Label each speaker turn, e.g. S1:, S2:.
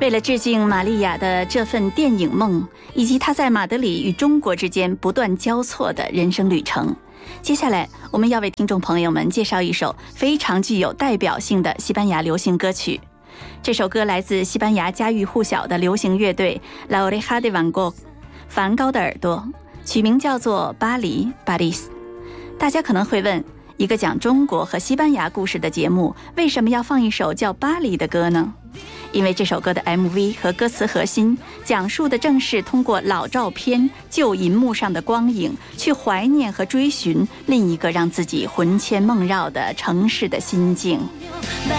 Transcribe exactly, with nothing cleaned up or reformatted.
S1: 为了致敬玛利亚的这份电影梦，以及她在马德里与中国之间不断交错的人生旅程，接下来我们要为听众朋友们介绍一首非常具有代表性的西班牙流行歌曲。这首歌来自西班牙家喻户晓的流行乐队 La Oreja de Van Gogh 梵高的耳朵，曲名叫做巴黎 Paris。 大家可能会问，一个讲中国和西班牙故事的节目为什么要放一首叫巴黎的歌呢？因为这首歌的 M V 和歌词核心讲述的正是通过老照片、旧银幕上的光影，去怀念和追寻另一个让自己魂牵梦绕的城市的心境。